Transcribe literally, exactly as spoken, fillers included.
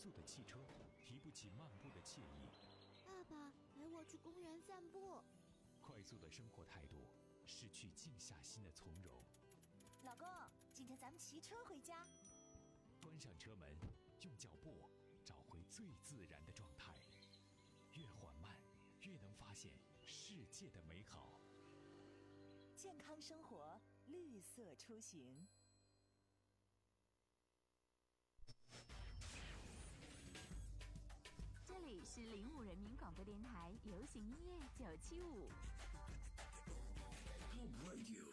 速的汽车，提不起漫步的惬意。 爸爸，陪我去公园散步。 快速的生活态度，失去静下心的从容。 老公，今天咱们骑车回家。 关上车门，用脚步找回最自然的状态。越缓慢，越能发现世界的美好。 健康生活，绿色出行。 这里是零五人民广播电台流行音乐九七五。 Home Radio